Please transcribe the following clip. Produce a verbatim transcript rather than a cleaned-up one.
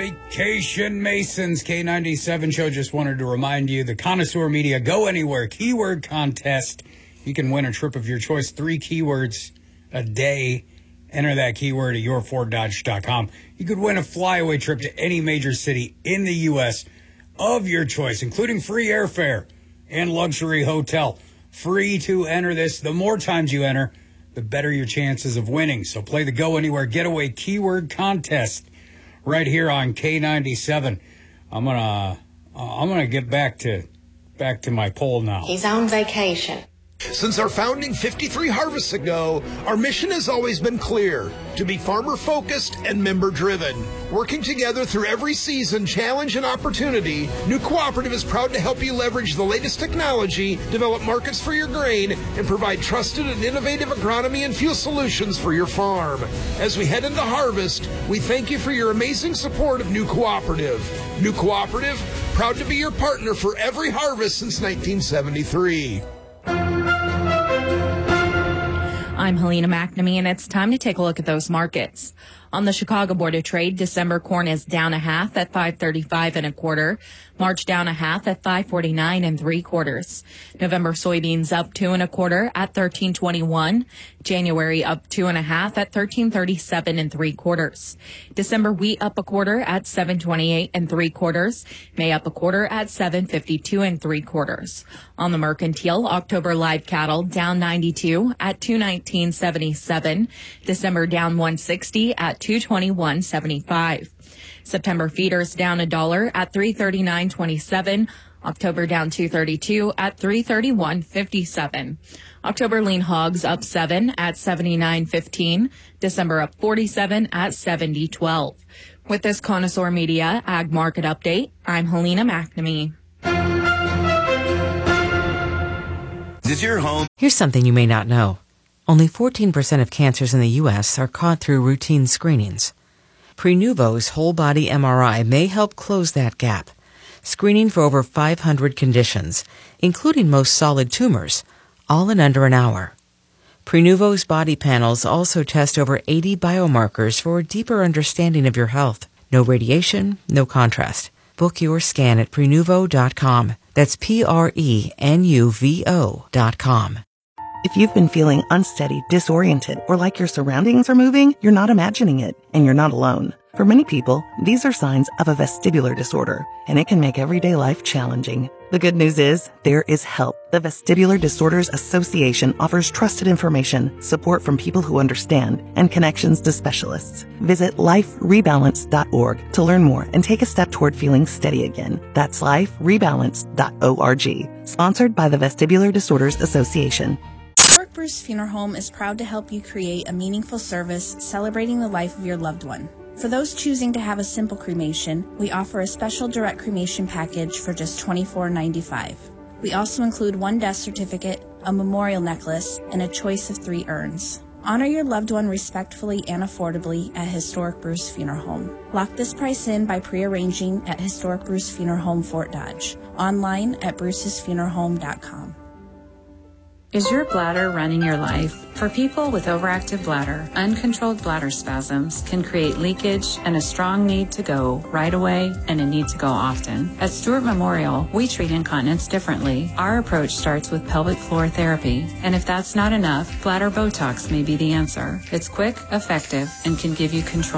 Vacation Masons, K ninety-seven show. Just wanted to remind you, the Connoisseur Media Go Anywhere keyword contest. You can win a trip of your choice, three keywords a day. Enter that keyword at your ford dodge dot com. You could win a flyaway trip to any major city in the U S of your choice, including free airfare and luxury hotel. Free to enter this. The more times you enter, the better your chances of winning. So play the Go Anywhere Getaway Keyword Contest right here on K ninety-seven. I'm gonna uh, I'm gonna get back to back to my poll now. He's on vacation. Since our founding fifty-three harvests ago, our mission has always been clear: to be farmer-focused and member-driven. Working together through every season, challenge, and opportunity, New Cooperative is proud to help you leverage the latest technology, develop markets for your grain, and provide trusted and innovative agronomy and fuel solutions for your farm. As we head into harvest, we thank you for your amazing support of New Cooperative. New Cooperative, proud to be your partner for every harvest since nineteen seventy-three. I'm Helena McNamee, and it's time to take a look at those markets. On the Chicago Board of Trade, December corn is down a half at five thirty-five and a quarter. March down a half at five forty-nine and three quarters. November soybeans up two and a quarter at thirteen twenty-one. January up two and a half at thirteen thirty-seven and three quarters. December wheat up a quarter at seven twenty-eight and three quarters. May up a quarter at seven fifty-two and three quarters. On the mercantile, October live cattle down ninety-two at two nineteen seventy-seven. December down one sixty at two twenty-one seventy-five. September feeders down a dollar at three thirty-nine twenty-seven. October down two thirty-two at three thirty-one fifty-seven. October lean hogs up seven at seventy-nine fifteen. December up forty-seven at seventy twelve. With this Connoisseur Media Ag Market Update, I'm Helena McNamee. Is your home? Here's something you may not know. Only fourteen percent of cancers in the U S are caught through routine screenings. Prenuvo's whole-body M R I may help close that gap, screening for over five hundred conditions, including most solid tumors, all in under an hour. Prenuvo's body panels also test over eighty biomarkers for a deeper understanding of your health. No radiation, no contrast. Book your scan at prenuvo dot com. That's P R E N U V O dot com. If you've been feeling unsteady, disoriented, or like your surroundings are moving, you're not imagining it, and you're not alone. For many people, these are signs of a vestibular disorder, and it can make everyday life challenging. The good news is, there is help. The Vestibular Disorders Association offers trusted information, support from people who understand, and connections to specialists. Visit life rebalance dot org to learn more and take a step toward feeling steady again. That's life rebalance dot org. Sponsored by the Vestibular Disorders Association. Historic Bruce Funeral Home is proud to help you create a meaningful service celebrating the life of your loved one. For those choosing to have a simple cremation, we offer a special direct cremation package for just twenty-four ninety-five. We also include one death certificate, a memorial necklace, and a choice of three urns. Honor your loved one respectfully and affordably at Historic Bruce Funeral Home. Lock this price in by pre-arranging at Historic Bruce Funeral Home, Fort Dodge. Online at bruces funeral home dot com. Is your bladder running your life? For people with overactive bladder, uncontrolled bladder spasms can create leakage and a strong need to go right away and a need to go often. At Stewart Memorial, we treat incontinence differently. Our approach starts with pelvic floor therapy, and if that's not enough, bladder Botox may be the answer. It's quick, effective, and can give you control